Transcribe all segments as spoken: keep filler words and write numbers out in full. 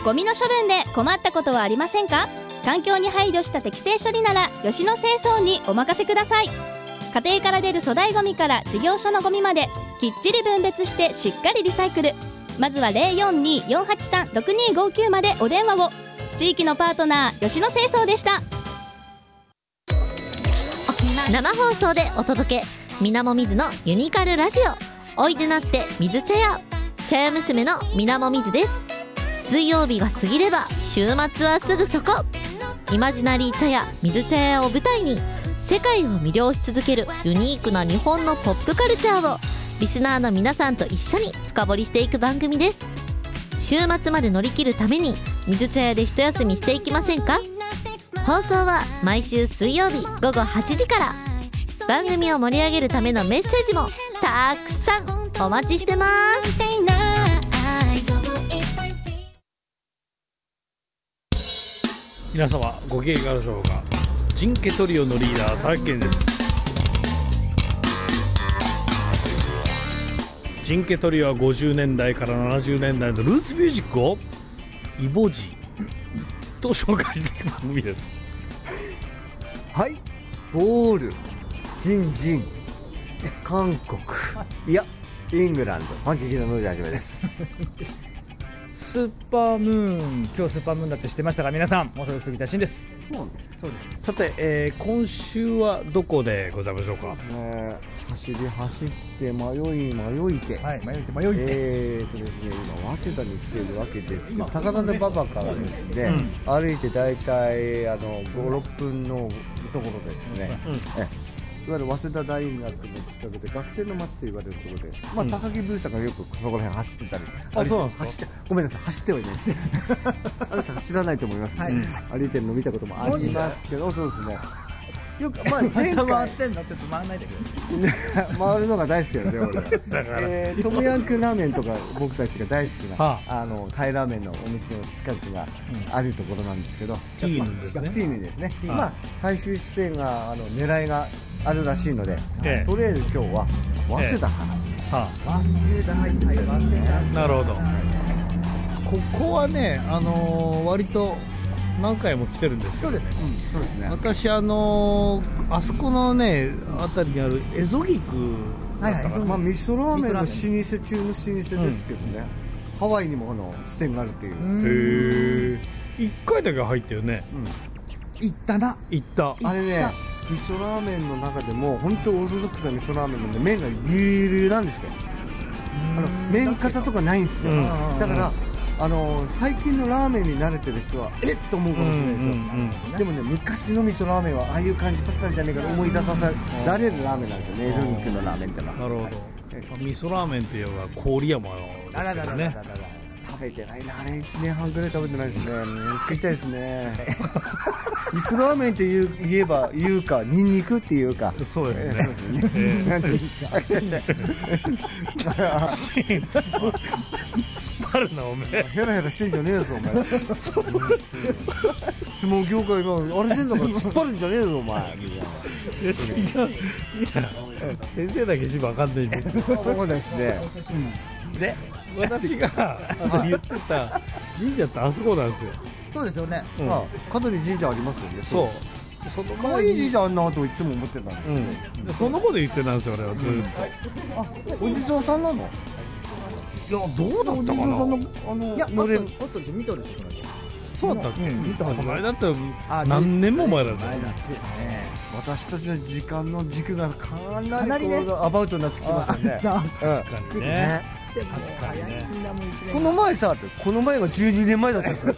ゴミの処分で困ったことはありませんか？環境に配慮した適正処理なら吉野清掃にお任せください。家庭から出る粗大ゴミから事業所のゴミまできっちり分別してしっかりリサイクル。まずは ゼロよんにーよんはちさんろくにーごきゅう までお電話を。地域のパートナー吉野清掃でした。 生放送でお届け、みなもみずのユニカルラジオ。おいでなって水茶屋、茶屋娘のみなもみずです。水曜日が過ぎれば週末はすぐそこ。イマジナリー茶屋水茶屋を舞台に世界を魅了し続けるユニークな日本のポップカルチャーをリスナーの皆さんと一緒に深掘りしていく番組です。週末まで乗り切るために水茶屋で一休みしていきませんか？放送は毎週水曜日ごごはちじから。番組を盛り上げるためのメッセージもたくさんお待ちしてます。 皆様ご機嫌いかがでしょうか。ジンケトリオのリーダー佐々木健です。ジンケトリオはごじゅうねんだいからななじゅうねんだいのルーツミュージックをイボジと紹介していく番組です。 はい、ボール、ジンジン、韓国、いやイングランド、パンケーキのムージはじめです。 スーパームーン、今日スーパームーンだって知ってましたか皆さん。もうそれ杉田真です。 そうです。 さて、えー、今週はどこでございましょうか。 ね、走り走って迷い迷いて、 はい、迷いて迷いて、 えーとですね、今早稲田に来ているわけですけど、高田馬場からですね、うん、歩いてだいたいあのご、ろっぷんのところでですね、うん、えいわゆる早稲田大学の近くで学生の街と言われるところで、まあ、うん、高木ブーさんがよくそこら辺走ってたり、 あ、そうなんですか。 走ってごめんなさい、走ってはいないですあの人走らないと思います、ね、はい、歩いてるの見たこともありますけど、そうですね、よく、まあ、前回回ってんのちょっと回らないでくれ回るのが大好きなんで俺はえー、トムヤンクンラーメンとか僕たちが大好きな、はあ、あのタイラーメンのお店の近くがあるところなんですけど、 ティーヌですね。 ティーヌですね。まあ、最終地点があの狙いがあるらしいので、ええ、とりあえず今日は早稲田から、ええ、はあ、早稲田入って早稲田。 なるほど。ここはね、あのー、割と何回も来てるんですけどね。 そうですね。 私あのー、あそこのねあたりにあるエゾギクだったかな、 まあ、味噌ラーメンの老舗中の老舗ですけどね、うん、ハワイにもあの支店があるっていう。 へえ。いっかいだけ入ったよね、 うん、行ったな。 行った。 あれね、味噌ラーメンの中でも本当オーソドックスな味噌ラーメンなんで麺がギューなんですよ。あの麺型とかないんですよ、うん、だからあの最近のラーメンに慣れてる人はえっと思うかもしれないですよ、うんうんうん、でもね、昔の味噌ラーメンはああいう感じだったんじゃないかと思い出させられるラーメンなんですよね、エゾ肉のラーメンってのは。 なるほど、はい、味噌ラーメンっていうのは郡山ですけどね。 食べてないな、あれいちねんはんくらい食べてないですね。食いたいですね。味噌ラーメンという言えば言うか、ニンニクっていうか。 そうですね。なんてあるなお前。 ヘラヘラしてんじゃねえぞお前。相撲業界があれでんだから突っ張るんじゃねえぞお前。いや違う。いや先生だけ一番分かんないんですよ。 そうですね。 で、私が言ってた神社ってあそこなんですよ。 そうですよね。 角に神社ありますよね。 そう。 その可愛い神社あんなといつも思ってたんですけど。 そのこと言ってたんですよ俺はずっと。あ、お地蔵さんなの？ いや、どうだったかな。 あのいや、あと見たでしょ。 そうだったっけ？見たはず。前だったら何年も前だった。 私たちの時間の軸がかなりアバウトになってきてますよね。 確かにね。確かにね。 この前さ、この前がじゅうにねんまえだったんですよ。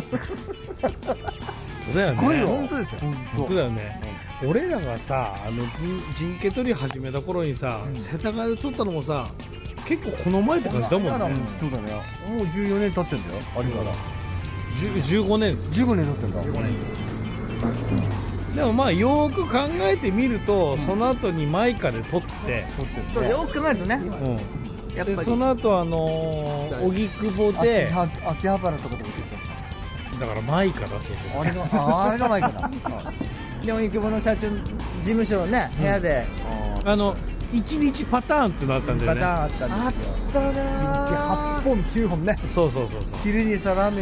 そうだよね。すごいよ。 本当ですよ。 本当だよね。俺らがさ、あの陣ケ取り始めた頃にさ、世田谷で撮ったのもさ、結構この前って感じだもんね。 そうだね。もうじゅうよねん経ってんだよ。あれからじゅうごねんです。 じゅうごねん経ってんだ。じゅうごねんです。 でもまあよーく考えてみると、その後にマイカで撮ってそうよーく考えるとね、 やっぱりその後あの荻窪で秋葉原とかでもだからマイカだとあれがあれがマイカだ。 で荻窪の社長事務所のね部屋であのいちにちパターンってのあったんだよね。 パターンあったんですよ。 あったね。 いちにちはっぽんきゅうほんね。 そうそうそうそう。 昼にさラーメン食っ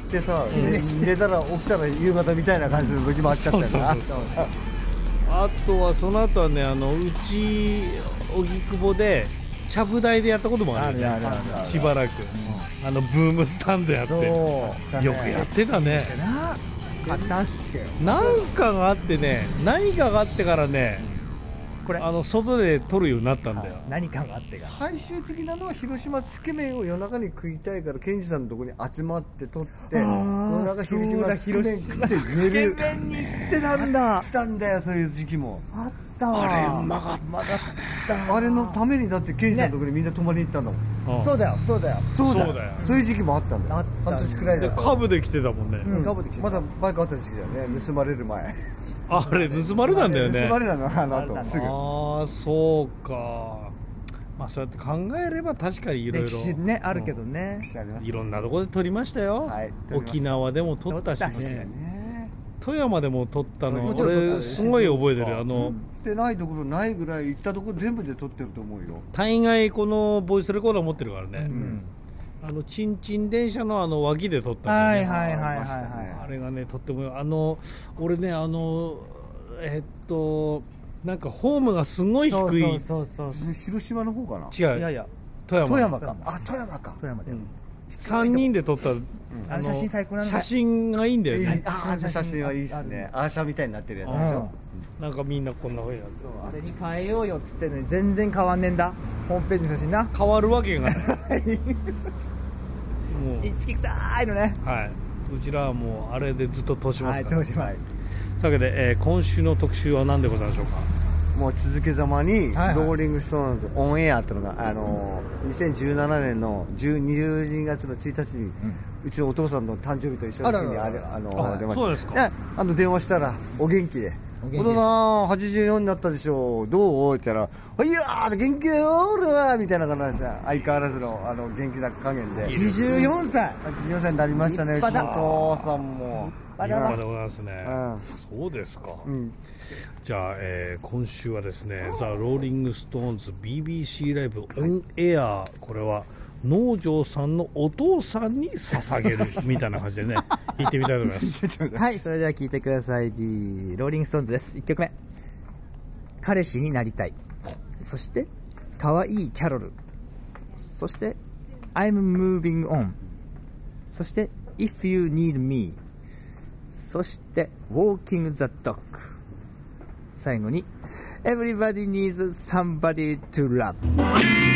ってさ、寝たら起きたら夕方みたいな感じの時もあっちゃったよな。 そうそうそうあとはその後はね、あのうち荻窪でちゃぶ台でやったこともあるよね。 あるあるあるしばらく、うん、あのブームスタンドやってそうよくやってたね。 果たしてなんかがあってね、何かがあってからね、 これあの外で撮るようになったんだよ。 何かがあってが最終的なのは広島つけ麺を夜中に食いたいからケンジさんのところに集まって撮って夜中広島つけ麺食って寝る。 つけ麺に行ってたんだ。 あったんだよ、そういう時期も。 あったわ。 あれうまかった。 うまかったあれのためにだってケンジさんのところにみんな泊まりに行ったんだもん、 うんそうだよそうだよ。 そうだよ、 そうだよそういう時期もあったんだよ。 あったんだ半年くらいだでカブで来てたもんね、 うんガブできてたまだバイクあった時期だよね、盗まれる前。 あれ盗まれたんだよね。 盗まれたの、あの後すぐ。 ああそうか。まあそうやって考えれば確かにいろいろ歴史ねあるけどね。 いろんなところで撮りましたよ、 はい沖縄でも撮ったし撮ったしねね富山でも撮ったのもちろん撮った俺ですすごい覚えてる。あのでないところないぐらい行ったところ全部で撮ってると思うよ。 大概このボイスレコーダー持ってるからね、 うんあのチンチン電車のあの脇で撮ったんだよね、 はいはいはいはいありましたねはあれがねとってもあの俺ねあのえっとなんかホームがすごいい。そう低い。 そうそうそう。 で広島の方かな。 違ういやいや富山富山か。あ、富山か。 富山で。 さんにんで撮った、 あの写真最高なの。 写真がいいんだよいいね。 あー、写真はいいですね。アーシャみたいになってるやつでしょ。 なんかみんなこんなふうにやつあれに変えようよっつってね全然変わんねえんだ。ホームページの写真な。 変わるわけがないもうインチキ臭いのね。 はい、うちらはもうあれでずっと通しまはいすから、 通します。 というわけで、えー今週の特集は何でございましょうか。 もう続けざまに、 はいはいローリングストーンズオンエアっていうのが、あのー、にせんじゅうななねんのじゅうにがつのついたちに、うちのお父さんの誕生日と一緒の日にあれ、あのーあ出ました。 そうですかであの電話したらお元気で。 お元気ですお父さんはちじゅうよんになったでしょう、どうって言ったら「いやー元気だよ俺は」みたいな感じで相変わらずのあの元気な加減で。 はちじゅうよんさい。 はちじゅうよんさいになりましたね、うち立派だのお父さんも。 あらら立派でございますね、 うんそうですか、 うんじゃあ、えー今週はですねザ・ローリング・ストーンズ ビービーシー ライブオンエア、これは農場さんのお父さんに捧げるみたいな感じでね行ってみたいと思いますはい、それでは聴いてください。The ローリングストーンズです。いっきょくめ。彼氏になりたい。そして、かわいいキャロル。そして、I'm moving on。そして、If you need me。そして、Walking the dog。最後に、Everybody needs somebody to love。